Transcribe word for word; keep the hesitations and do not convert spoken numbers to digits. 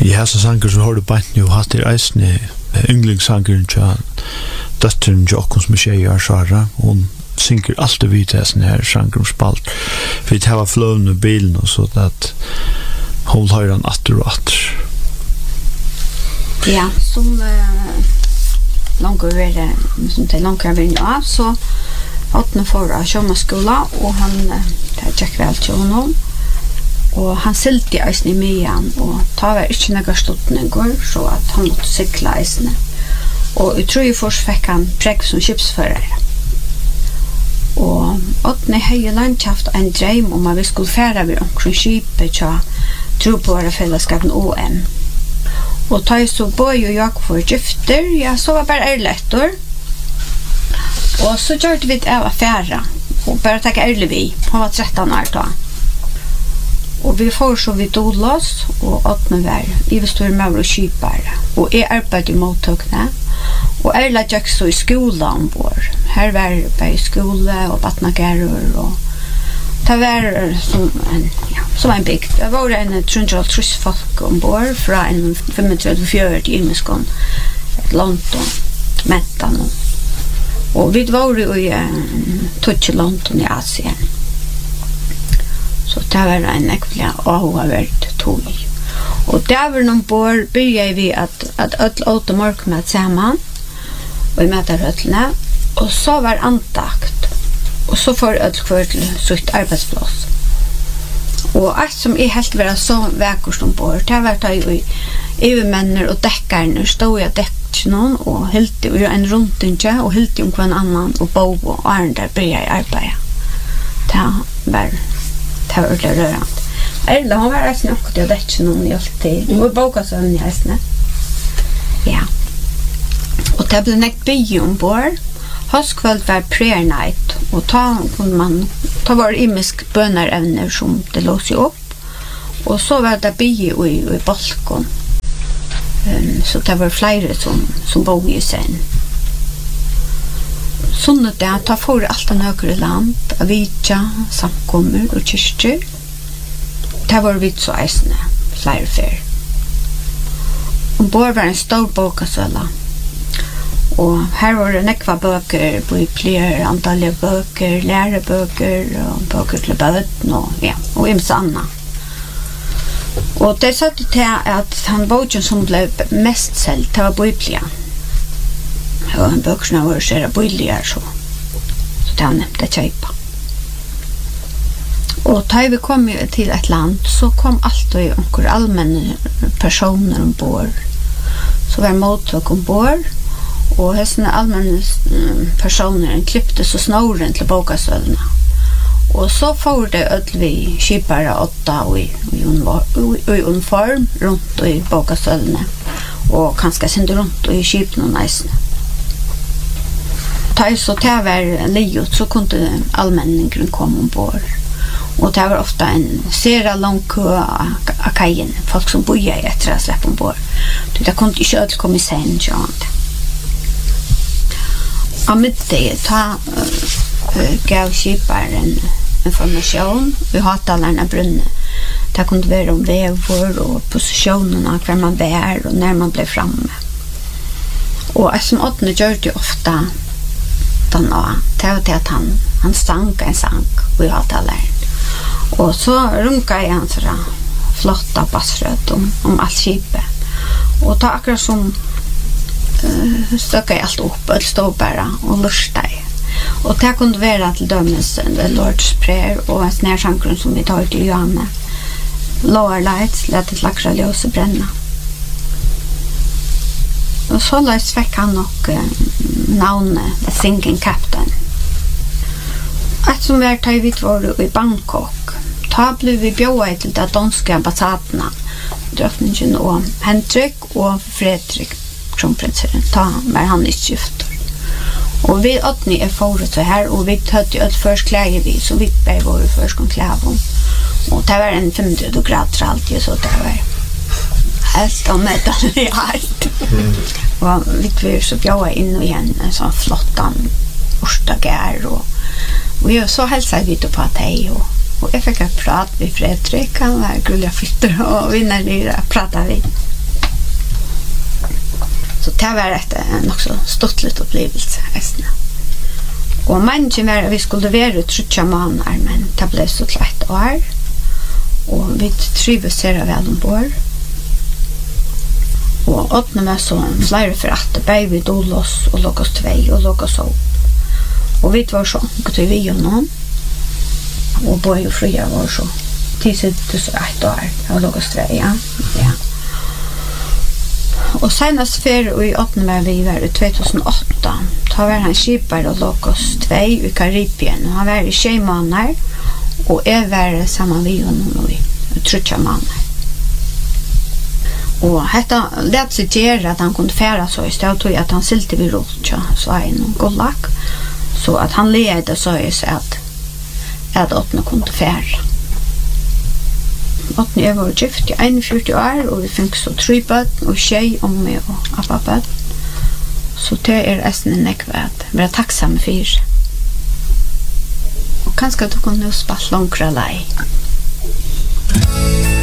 Ja, så sanger så har du bare nu hatt det eisne yndlingssangeren til døtteren Jokken som ikke gjør Sara. Hun synger alltid vidt til sånne her sanger om spalt. For det var fløvende i bilen og så at hun har han atter og atter. Ja, som uh, langt over, som det langt over inn av, så åttende for av sjømaskola, og han, det er tjekk vel til honom, og han silte i eisen i myan, og ta var ikke noe ståttninger, så at han måtte sykla eisene. Og jeg tror jeg først fikk han prekk som skipsfører. Og åttende høye landkjaft en dreim om at vi skulle fære ved omkring skipet til tro på våre fellesskapen O M. Og ta jeg så bøy og Jakob for gifter, ja, så var bare ærlettor. Og så gjorde vi det av affæra, og bare takk ærlig vi, han var tretton år da. Og vi får så vidt odlås, og åttende vær, vi var store med og kjipere, og jeg arbeidde i mottøkene, og Erla gikk så i skola ombord. Her var det bare skole og batnagerer, og det var som en, ja, som en bygd. Det var en trundralt folk ombord fra en trettiofem fjørt i Imeskon, et London, Mettan. Og vi var jo i uh, Tutsi London i Asien. Så det var en ekvelig avhåvert tog. Og der var noen bor, begynte vi at, at ødel åtte morgenmøt sammen, og i møterødlene, og så var antakt, og så får ødel hver til sitt arbeidsplass. Og alt som jeg helt var så vekker som bor, det var da jo EU-menner og dekkerne, stod jeg dekket noen, og helt jo en rundt ikke, og helt jo hver annan, og bo og Arne der begynte jeg arbeid. Det var det var ordentlig rørende. Erla, hun var reisende akkurat, jeg dekket noen i alt tid. Hun var boka søvn i reisende. Ja. Og det ble nekt bygge ombord. Høstkveld var prayer night, og ta kunne man, ta var imisk bønnerevner som det lås jo opp. Og så var det bygge i, i balkon. Um, så det var flere som, som bo i sen. Sånn at det tar for alt av nøkere land, av vidja, samkommer og kyrkjer. Det var vidt så eisende, flere fer. Ombord var en stor bokasøla. Og her var det nekva bøker, bøker, antall bøker, lærebøker, og bøker til bøten, og ja, og ims anna. Og det satt til at han boken som ble mest selv, det var bøkliga. Og bøkene var så bøylige så. Så det han nevnte kjøypa. Og da vi kom til et land, så kom alltid onker allmenne personer ombord. Så var mottøk ombord, og hessene allmenne personer klippte så snoren til bokasølene. Og så får det ødel vi kjipere åtta og i, i, i uniform rundt i bokasølene, og kanskje sende rundt i kjipene og neisene. Ta så det var livet, så kunde allmänningen komma ombord. Och det var ofta en sera lång kö av kajen, folk som bojade efter att släppa ombord. Det kunde inte öll komma i sen, ja. Av middag ta uh, gav kiparen information. Vi hatade alla brunnar. Det kunde vara om vävor och positionerna, var man var och när man blev framme. Och som åttende gör det ofta den och det var till att han, han stank en sank och jag hade lärt. Och så runkade jag en sådär flotta bassröt om, om allt kipet. Och ta akkurat som uh, stökade jag allt upp och stod bara och lustade. Och det kunde vara till dömes en Lord's Prayer och en snärsankron som vi tar till Johanne. Lower lights, lät ett laxra ljus bränna. Och så läs fick han och uh, navnet The Singing Captain. Ett som var tar vi var i Bangkok. Ta blev vi bjöd till de danska ambassaderna. Drottningen och Henrik och Fredrik kronprinsen. Ta var han utgifter. Och vi åtni är förut så här och vi hade ju ett först kläge vi så vi blev vår först kom klävom. Och det var en femtio grader alltid så det var helt om det är allt. Och vi blev så bjöd in och igen en sån flottan orstagär och vi var så hälsade vi på att hej och och jag fick att prata med Fredrik, han var gulliga fytter och vi när vi pratade vi. Så det var ett nog så stottligt upplevelse resten. Och man var vi skulle vara trutcha månader men det blev så klart år. Och vi trivdes här väl ombord. Og åttende med så flere for at baby dolos og låg oss tvei og låg oss opp. Og vi var så, vi vi og noen. Og boi og fria var så. Tidsid til så ett år og låg oss tvei, ja. ja. Og senast for i åttende med vi var i tjugohundraåtta. Da var han skipar og låg oss tvei i Karibien. Og han var i tjej måneder. Og jeg var sammen vi og noen i trutja måneder. Og hetta lät sig göra att han kunde färra så istället att han silte vid rotcha så är en gollak så att han ledde så är så att att åtna kunde färra. Åtna är var gift i einogfjøruti år och vi fick så tre barn och tjej och mig och pappa. Så det är essen en nekvärt. Vi är tacksamma för. Och kanske du kunde spela långt lej.